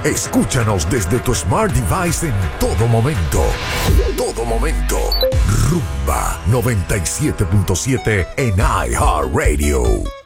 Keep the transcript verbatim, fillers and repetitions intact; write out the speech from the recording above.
Escúchanos desde tu smart device en todo momento. Todo momento. Rumba noventa y siete punto siete en iHeartRadio.